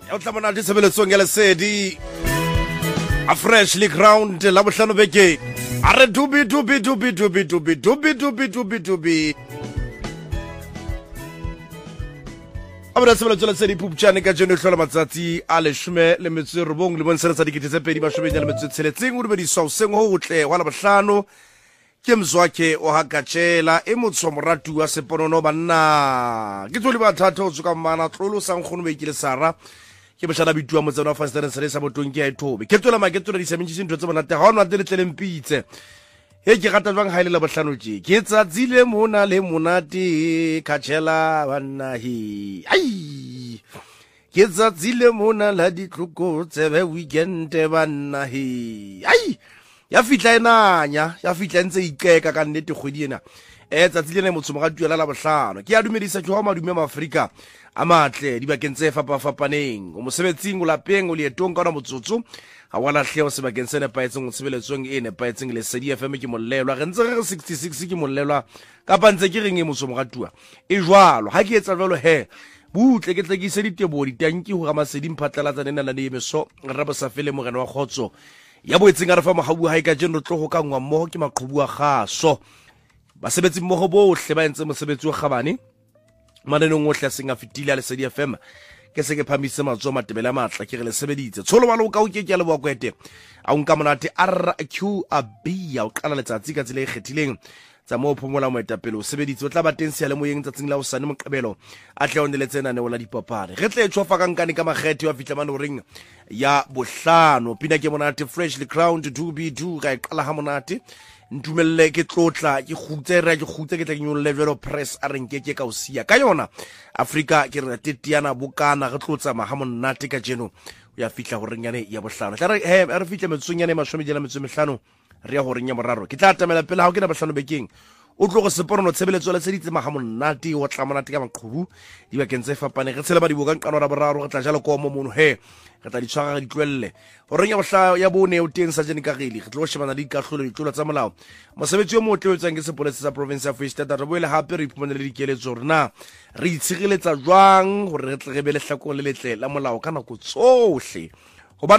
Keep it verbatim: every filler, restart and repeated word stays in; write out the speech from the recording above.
o tla mona di sebeletsong ya lesedi a freshly ground la bohlano beke are dubi dubi dubi dubi dubi dubi dubi dubi dubi abra sebeletso la sedi pupchane ka jeno hlola matsatsi a leshome le metso robong le bonsela tsa dikete tse pedi mashome le metso tsheletseng o di so seng ho hotle wa la bohlano ke mzwake o hakatshela e motso moratu wa seponono banna ke tsole ba thatha o tsuka mana tlolo sang khono be ikile sara ke bashana bitua mo tsena fa steren sele sa botong ke a ithobe ke tsola ma ke tsola di sementsi ntho tse bona te ha ona tele tlelempitse he ke gata jwang haile la bohlano tje ke tsatsile mona le monate khatshela banna hi ai ke tsatsile mona la ditlhoko tsebe weekend banna hi ai ya fitla enanya ya fitla ntse ikeka ka nnete kgwedi ena e tsatsile ne motho mo ga tuela la bohlano ke a dumedisa ke ho madume ma Afrika a matle di bakeng tse fapa fapaneng o mosebetsing o lapeng o lietong ka ona motsotso ha wala hleo se bakeng sene paetseng o sebeletsong e ne paetseng le C D F M ke mollelwa re ntse re sixty-six ke mollelwa ka pantse ke reng e motho mo ga tua e jwalo ha ke etsa jwalo he butle ke tlekise ditebo di tanki ho ga masedi mphatlalatsa nena la ne meso re ba sa fele morena wa khotso ya boetseng a re fa mohabu ha ka jeno tlo go ka ngwa mmogo ke maqhubu a gaso basebetsi mmogo bohle ba entse mosebetsi o gabane manenong ohle a seng a fitile le C D F M ke se ke phamise matso matebela matla ke re le sebeditse tsholo ba lo ka o ke ke le bo kwete a unka monate R Q A B ya o qala letsatsi ka tsile e kgethileng tsa mo phomola moetapele o sebeditse o tla ba teng se le moyeng tsatsing la o sane moqebelo a tle o ne le tsena ne ola dipapare re tle tshwa ka nkane ka maghethe wa fitla mane o ring ya bohlano pina ke monate freshly crowned two B two ka iqala ha monate ntumelle ke tlotla ke khutse re ke khutse ke tla ke nyolle velo press a reng ke ke ka o sia ka yona Afrika ke re tetiana bokana re tlotsa ma ha monate ka jeno ya fitla ho ringane ya bohlano tla re he re fitla metsunyane mashome jela metso mehlano re ya ho ring ya moraro ke tla tamela pele ha o ke na bohlano bekeng o tlo go sepono tshebeletso la seditse ma ha monate o tla monate ka maqhubu di ba kentse fapane re tshela ba di boka nqano ra boraro re tla jala ko mo mono he re tla di tshwara re di tlwelle o reng ya bohla ya bone o teng sa jeni ka gele re tlo shebana di kahlolo di tlola tsa molao mosebetsi yo motle o tsang ke sepolese sa province ya Free State re boele hape re iphumane le dikeletso rena re itshireletsa jwang hore re tle re be le hlakong le letle la molao ka nako tsohle